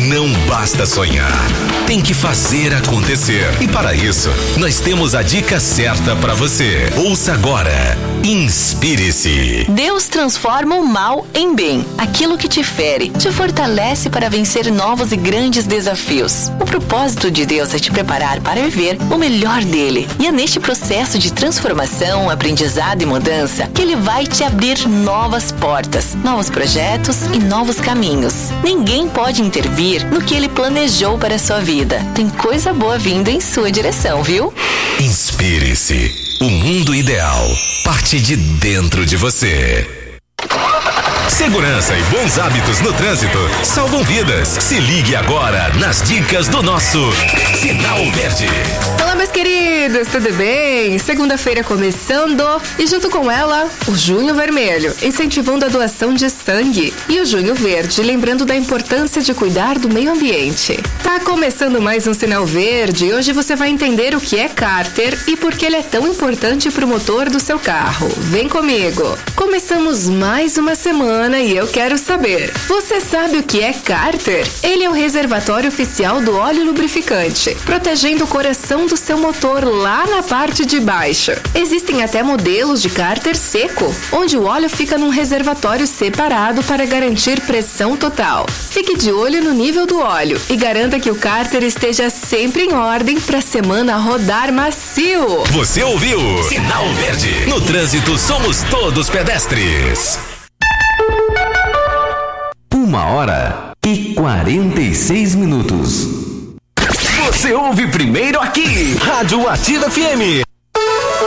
Não basta sonhar, tem que fazer acontecer. E para isso, nós temos a dica certa para você. Ouça agora. Inspire-se. Deus transforma o mal em bem. Aquilo que te fere, te fortalece para vencer novos e grandes desafios. O propósito de Deus é te preparar para viver o melhor dele. E é neste processo de transformação, aprendizado e mudança que ele vai te abrir novas portas, novos projetos e novos caminhos. Ninguém pode intervir no que ele planejou para a sua vida. Tem coisa boa vindo em sua direção, viu? Inspire-se. O mundo ideal parte de dentro de você. Segurança e bons hábitos no trânsito salvam vidas. Se ligue agora nas dicas do nosso Sinal Verde. Olá, meus queridos, tudo bem? Segunda-feira começando e junto com ela, o Junho Vermelho, incentivando a doação de sangue, e o Junho Verde, lembrando da importância de cuidar do meio ambiente. Tá começando mais um Sinal Verde e hoje você vai entender o que é cárter e por que ele é tão importante para o motor do seu carro. Vem comigo! Começamos mais uma semana e eu quero saber, você sabe o que é cárter? Ele é o reservatório oficial do óleo lubrificante, protegendo o coração do seu motor lá na parte de baixo. Existem até modelos de cárter seco, onde o óleo fica num reservatório separado para garantir pressão total. Fique de olho no nível do óleo e garanta que o cárter esteja sempre em ordem para a semana rodar macio. Você ouviu? Sinal Verde. No trânsito somos todos pedestres. 1h46. Você ouve primeiro aqui, Rádio Ativa FM.